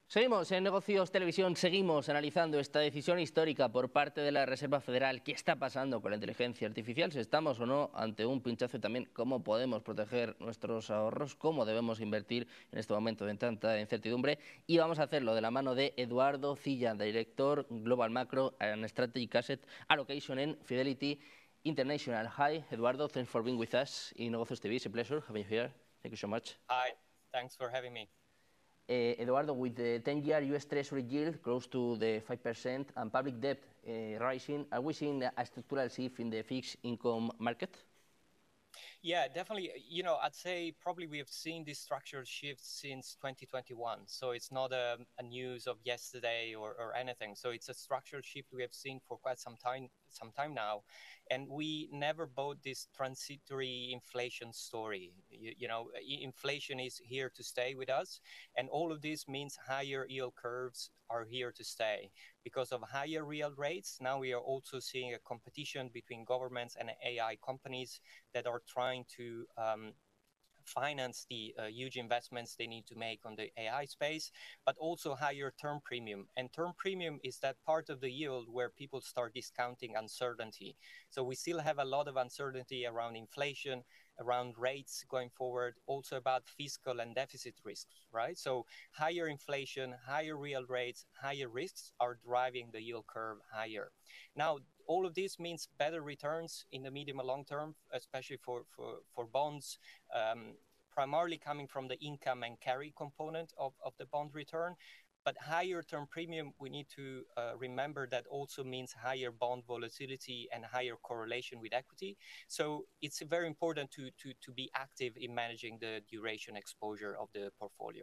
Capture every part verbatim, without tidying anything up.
Seguimos en Negocios Televisión, seguimos analizando esta decisión histórica por parte de la Reserva Federal. ¿Qué está pasando con la inteligencia artificial? Si estamos o no ante un pinchazo y también cómo podemos proteger nuestros ahorros, cómo debemos invertir en este momento de tanta incertidumbre. Y vamos a hacerlo de la mano de Eduardo Cilla, director Global Macro and Strategic Asset Allocation en Fidelity International. Hi, Eduardo, thanks for being with us in Negocios T V. It's a pleasure having you here. Thank you so much. Hi, thanks for having me. Uh, Eduardo, with the ten-year U S Treasury yield close to the five percent and public debt uh, rising, are we seeing a structural shift in the fixed income market? Yeah, definitely. You know, I'd say probably we have seen this structural shift since twenty twenty-one. So it's not a, a news of yesterday or, or anything. So it's a structural shift we have seen for quite some time, some time now. And we never bought this transitory inflation story. You, you know, inflation is here to stay with us. And all of this means higher yield curves are here to stay. Because of higher real rates, now we are also seeing a competition between governments and A I companies that are trying to um, finance the uh, huge investments they need to make on the A I space, but also higher term premium. And term premium is that part of the yield where people start discounting uncertainty. So we still have a lot of uncertainty around inflation, around rates going forward, also about fiscal and deficit risks, right? So higher inflation, higher real rates, higher risks are driving the yield curve higher. Now, all of this means better returns in the medium and long term, especially for, for, for bonds, um, primarily coming from the income and carry component of, of the bond return. But higher term premium, we need to uh, remember that also means higher bond volatility and higher correlation with equity. So it's very important to, to, to be active in managing the duration exposure of the portfolio.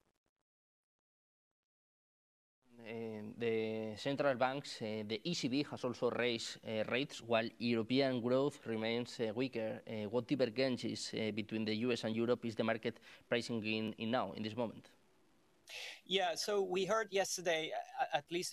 Uh, the central banks, uh, the E C B has also raised uh, rates while European growth remains uh, weaker. Uh, what divergences uh, between the U S and Europe is the market pricing in, in now, in this moment? Yeah, so we heard yesterday, at least